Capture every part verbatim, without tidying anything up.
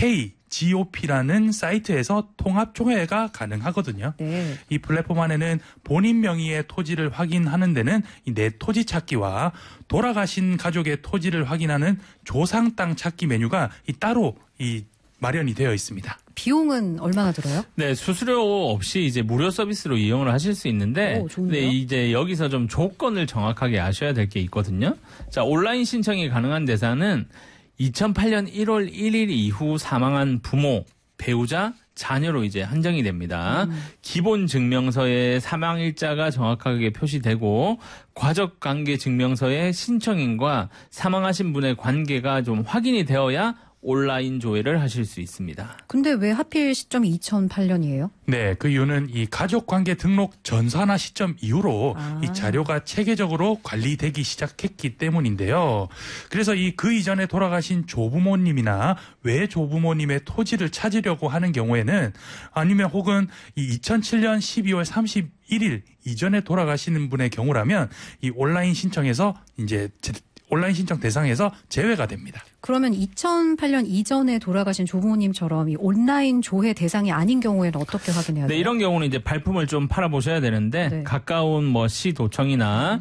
K 지오피라는 사이트에서 통합 조회가 가능하거든요. 네. 이 플랫폼 안에는 본인 명의의 토지를 확인하는 데는 이 내 토지 찾기와 돌아가신 가족의 토지를 확인하는 조상 땅 찾기 메뉴가 이 따로 이 마련이 되어 있습니다. 비용은 얼마나 들어요? 네, 수수료 없이 이제 무료 서비스로 이용을 하실 수 있는데, 오, 좋은데요? 네, 이제 여기서 좀 조건을 정확하게 아셔야 될 게 있거든요. 자, 온라인 신청이 가능한 대상은 이천팔 년 일월 일일 이후 사망한 부모, 배우자, 자녀로 이제 한정이 됩니다. 음. 기본 증명서에 사망일자가 정확하게 표시되고 가족관계 증명서에 신청인과 사망하신 분의 관계가 좀 확인이 되어야 온라인 조회를 하실 수 있습니다. 근데 왜 하필 시점이 이천팔 년이에요? 네, 그 이유는 이 가족관계 등록 전산화 시점 이후로 아. 이 자료가 체계적으로 관리되기 시작했기 때문인데요. 그래서 이 그 이전에 돌아가신 조부모님이나 외조부모님의 토지를 찾으려고 하는 경우에는 아니면 혹은 이 이천칠 년 십이월 삼십일일 이전에 돌아가시는 분의 경우라면 이 온라인 신청에서 이제 온라인 신청 대상에서 제외가 됩니다. 그러면 이천팔 년 이전에 돌아가신 조부모님처럼 이 온라인 조회 대상이 아닌 경우에는 어떻게 확인해야 돼요? 네, 이런 경우는 이제 발품을 좀 팔아보셔야 되는데 네. 가까운 뭐 시도청이나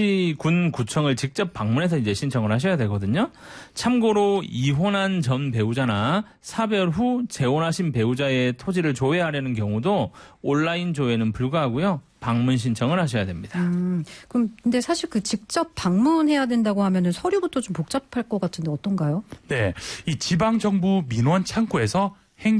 시군 구청을 직접 방문해서 이제 신청을 하셔야 되거든요. 참고로 이혼한 전 배우자나 사별 후 재혼하신 배우자의 토지를 조회하려는 경우도 온라인 조회는 불가하고요. 방문 신청을 하셔야 됩니다. 음, 그럼 근데 사실 그 직접 방문해야 된다고 하면은 서류부터 좀 복잡할 것 같은데 어떤가요? 네, 이 지방정부 민원 창구에서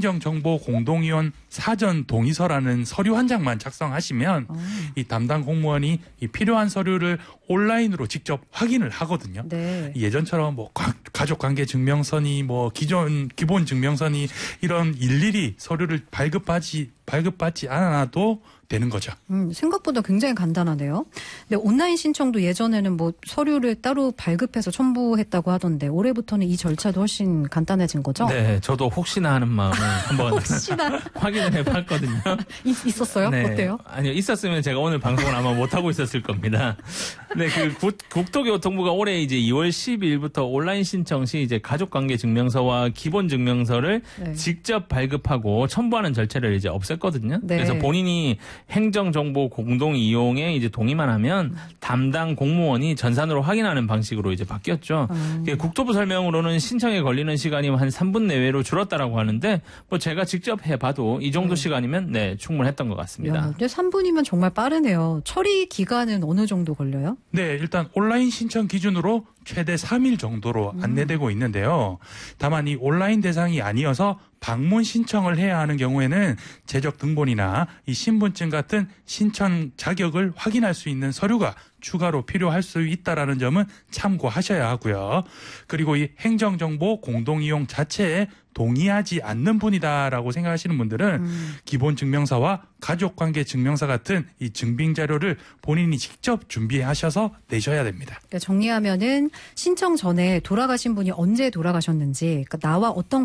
행정정보공동위원 사전 동의서라는 서류 한 장만 작성하시면 어. 이 담당 공무원이 이 필요한 서류를 온라인으로 직접 확인을 하거든요. 네. 예전처럼 뭐 가족관계 증명서니 뭐 기존 기본 증명서니 이런 일일이 서류를 발급하지 발급받지 않아도 되는 거죠. 음, 생각보다 굉장히 간단하네요. 근데 온라인 신청도 예전에는 뭐 서류를 따로 발급해서 첨부했다고 하던데 올해부터는 이 절차도 훨씬 간단해진 거죠? 네, 저도 혹시나 하는 마음에 한번 혹시나 확인을 해봤거든요. 있, 있었어요? 네. 어때요? 아니요, 있었으면 제가 오늘 방송을 아마 못 하고 있었을 겁니다. 네, 그 국, 국토교통부가 올해 이제 이월 십이일부터 온라인 신청 시 이제 가족관계 증명서와 기본 증명서를 네. 직접 발급하고 첨부하는 절차를 이제 없앴거든요. 네. 그래서 본인이 행정정보 공동 이용에 이제 동의만 하면 담당 공무원이 전산으로 확인하는 방식으로 이제 바뀌었죠. 음. 국토부 설명으로는 신청에 걸리는 시간이 한 삼 분 내외로 줄었다라고 하는데 뭐 제가 직접 해봐도 이 정도 네. 시간이면 네 충분했던 것 같습니다. 야, 근데 삼 분이면 정말 빠르네요. 처리 기간은 어느 정도 걸려요? 네, 일단 온라인 신청 기준으로 최대 삼 일 정도로 음. 안내되고 있는데요. 다만 이 온라인 대상이 아니어서 방문 신청을 해야 하는 경우에는 재적 등본이나 이 신분증 같은 신청 자격을 확인할 수 있는 서류가 추가로 필요할 수 있다라는 점은 참고하셔야 하고요. 그리고 이 행정정보 공동이용 자체에 동의하지 않는 분이다라고 생각하시는 분들은 음. 기본 증명서와 가족관계 증명서 같은 이 증빙 자료를 본인이 직접 준비하셔서 내셔야 됩니다. 그러니까 정리하면은 신청 전에 돌아가신 분이 언제 돌아가셨는지, 그러니까 나와 어떤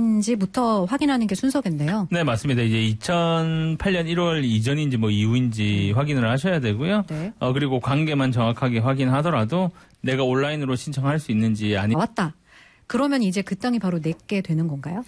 관계인지부터 확인하는 게 순서겠네요. 네, 맞습니다. 이제 이천팔 년 일월 이전인지 뭐 이후인지 음. 확인을 하셔야 되고요. 네. 어, 그리고 관계만 정확하게 확인하더라도 내가 온라인으로 신청할 수 있는지 아니. 아, 맞다. 그러면 이제 그 땅이 바로 내게 되는 건가요?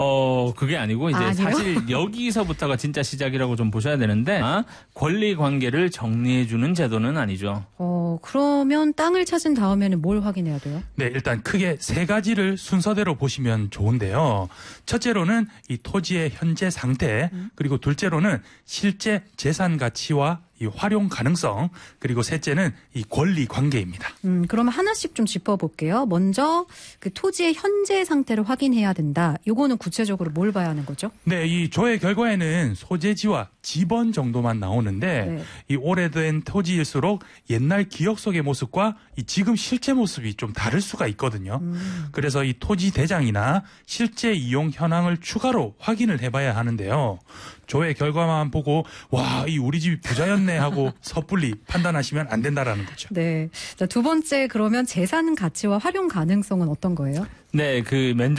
어, 그게 아니고 이제 아, 사실 여기서부터가 진짜 시작이라고 좀 보셔야 되는데 아, 권리 관계를 정리해 주는 제도는 아니죠. 어, 그러면 땅을 찾은 다음에는 뭘 확인해야 돼요? 네, 일단 크게 세 가지를 순서대로 보시면 좋은데요. 첫째로는 이 토지의 현재 상태, 음. 그리고 둘째로는 실제 재산 가치와 이 활용 가능성, 그리고 셋째는 이 권리 관계입니다. 음, 그러면 하나씩 좀 짚어볼게요. 먼저 그 토지의 현재 상태를 확인해야 된다. 요거는 구체적으로 뭘 봐야 하는 거죠? 네, 이 조회 결과에는 소재지와 지번 정도만 나오는데 네. 이 오래된 토지일수록 옛날 기억 속의 모습과 이 지금 실제 모습이 좀 다를 수가 있거든요. 음. 그래서 이 토지 대장이나 실제 이용 현황을 추가로 확인을 해봐야 하는데요. 조회 결과만 보고 와, 이 우리 집이 부자였네 하고 섣불리 판단하시면 안 된다라는 거죠. 네. 자, 두 번째 그러면 재산 가치와 활용 가능성은 어떤 거예요? 네, 그 면적